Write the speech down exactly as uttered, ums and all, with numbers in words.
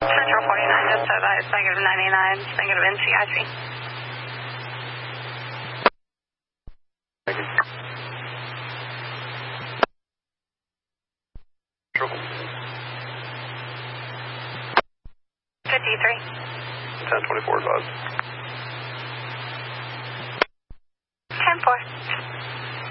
Central forty-nine, just so that it's negative ninety-nine, negative N C I C. Thank you. Triple. fifty-three. ten twenty-four advised. ten four.